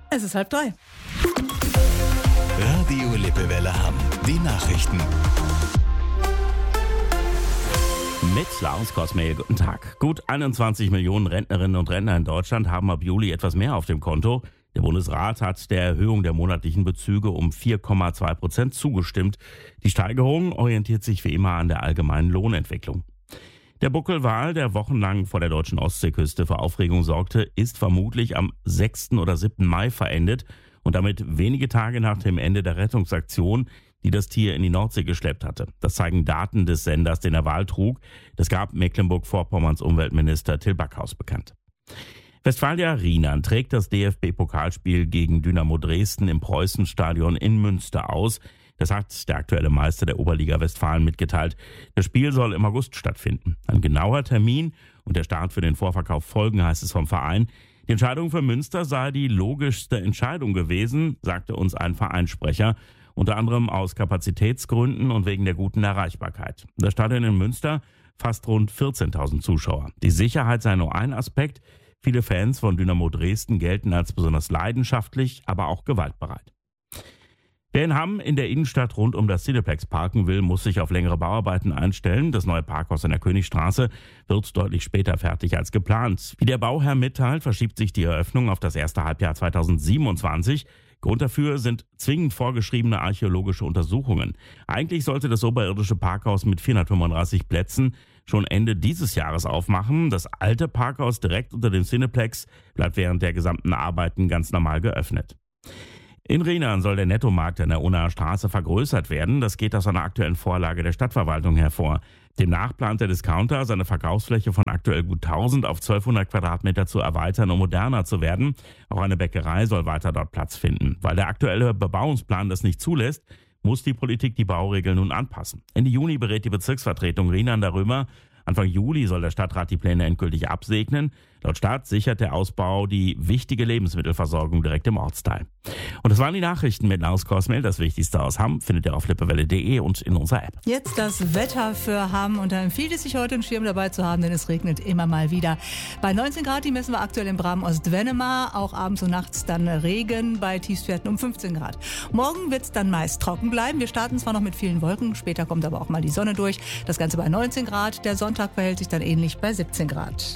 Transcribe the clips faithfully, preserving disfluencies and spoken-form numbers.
Es ist halb drei. Radio Lippewelle Hamm. Die Nachrichten. Mit Lars Kosmehl, guten Tag. Gut einundzwanzig Millionen Rentnerinnen und Rentner in Deutschland haben ab Juli etwas mehr auf dem Konto. Der Bundesrat hat der Erhöhung der monatlichen Bezüge um vier Komma zwei Prozent zugestimmt. Die Steigerung orientiert sich wie immer an der allgemeinen Lohnentwicklung. Der Buckelwal, der wochenlang vor der deutschen Ostseeküste für Aufregung sorgte, ist vermutlich am sechsten oder siebten Mai verendet und damit wenige Tage nach dem Ende der Rettungsaktion, die das Tier in die Nordsee geschleppt hatte. Das zeigen Daten des Senders, den der Wal trug. Das gab Mecklenburg-Vorpommerns Umweltminister Till Backhaus bekannt. Westfalia Riemann trägt das D F B-Pokalspiel gegen Dynamo Dresden im Preußenstadion in Münster aus. Das hat der aktuelle Meister der Oberliga Westfalen mitgeteilt. Das Spiel soll im August stattfinden. Ein genauer Termin und der Start für den Vorverkauf folgen, heißt es vom Verein. Die Entscheidung für Münster sei die logischste Entscheidung gewesen, sagte uns ein Vereinssprecher. Unter anderem aus Kapazitätsgründen und wegen der guten Erreichbarkeit. Das Stadion in Münster fasst rund vierzehntausend Zuschauer. Die Sicherheit sei nur ein Aspekt. Viele Fans von Dynamo Dresden gelten als besonders leidenschaftlich, aber auch gewaltbereit. Wer in Hamm in der Innenstadt rund um das Cineplex parken will, muss sich auf längere Bauarbeiten einstellen. Das neue Parkhaus an der Königstraße wird deutlich später fertig als geplant. Wie der Bauherr mitteilt, verschiebt sich die Eröffnung auf das erste Halbjahr zweitausendsiebenundzwanzig. Grund dafür sind zwingend vorgeschriebene archäologische Untersuchungen. Eigentlich sollte das oberirdische Parkhaus mit vierhundertfünfunddreißig Plätzen schon Ende dieses Jahres aufmachen. Das alte Parkhaus direkt unter dem Cineplex bleibt während der gesamten Arbeiten ganz normal geöffnet. In Riemann soll der Nettomarkt an der Unnaer Straße vergrößert werden. Das geht aus einer aktuellen Vorlage der Stadtverwaltung hervor. Demnach plant der Discounter, seine Verkaufsfläche von aktuell gut tausend auf zwölfhundert Quadratmeter zu erweitern, um moderner zu werden. Auch eine Bäckerei soll weiter dort Platz finden. Weil der aktuelle Bebauungsplan das nicht zulässt, muss die Politik die Bauregeln nun anpassen. Ende Juni berät die Bezirksvertretung Riemann darüber. Anfang Juli soll der Stadtrat die Pläne endgültig absegnen. Laut Stadt sichert der Ausbau die wichtige Lebensmittelversorgung direkt im Ortsteil. Und das waren die Nachrichten mit Lars Kosmehl. Das Wichtigste aus Hamm findet ihr auf lippewelle punkt de und in unserer App. Jetzt das Wetter für Hamm und da empfiehlt es sich heute einen Schirm dabei zu haben, denn es regnet immer mal wieder. Bei neunzehn Grad, die messen wir aktuell in Bram-Ost-Wennemar, auch abends und nachts dann Regen, bei Tiefstwerten um fünfzehn Grad. Morgen wird es dann meist trocken bleiben. Wir starten zwar noch mit vielen Wolken, später kommt aber auch mal die Sonne durch. Das Ganze bei neunzehn Grad. Der Sonntag verhält sich dann ähnlich bei siebzehn Grad.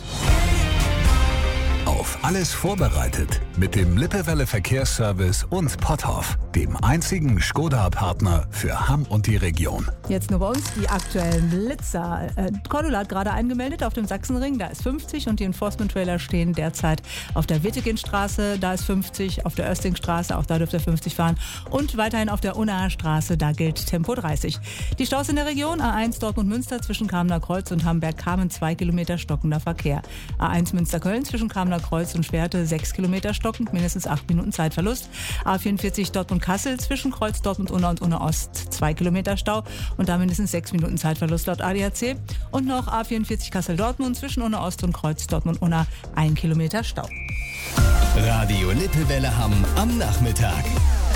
Auf alles vorbereitet mit dem Lippewelle Verkehrsservice und Potthoff, dem einzigen Skoda-Partner für Hamm und die Region. Jetzt nur bei uns die aktuellen Blitzer. Äh, Cordula hat gerade eingemeldet auf dem Sachsenring, da ist fünfzig und die Enforcement-Trailer stehen derzeit auf der Wittegenstraße, da ist fünfzig, auf der Östingstraße, auch da dürft ihr fünfzig fahren und weiterhin auf der Unnaer Straße, da gilt Tempo dreißig. Die Staus in der Region, A eins Dortmund-Münster zwischen Kamener Kreuz und Hamberg-Kamen, zwei Kilometer stockender Verkehr. A eins Münster-Köln zwischen Kamener Kreuz und Schwerte, sechs Kilometer stockend, mindestens acht Minuten Zeitverlust. A vierundvierzig Dortmund-Kassel zwischen Kreuz Dortmund-Unna und Unna-Ost, zwei Kilometer Stau und da mindestens sechs Minuten Zeitverlust laut A D A C. Und noch A vierundvierzig Kassel-Dortmund zwischen Unna-Ost und Kreuz Dortmund-Unna, ein Kilometer Stau. Radio Lippewelle Hamm am Nachmittag.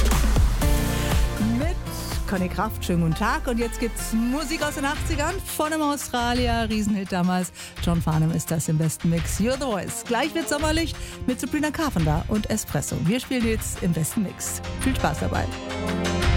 Mit Conny Kraft, schönen guten Tag. Und jetzt gibt's Musik aus den achtzigern von einem Australier, Riesenhit damals. John Farnham ist das im besten Mix. You're the Voice. Gleich wird sommerlich mit Sabrina Carpenter und Espresso. Wir spielen jetzt im besten Mix. Viel Spaß dabei.